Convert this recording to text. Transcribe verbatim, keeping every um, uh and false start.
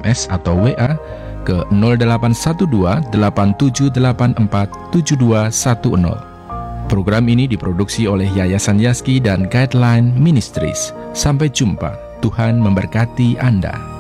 S atau W A ke nol delapan satu dua delapan tujuh delapan empat tujuh dua satu nol. Program ini diproduksi oleh Yayasan Yazki dan Guideline Ministries. Sampai jumpa. Tuhan memberkati Anda.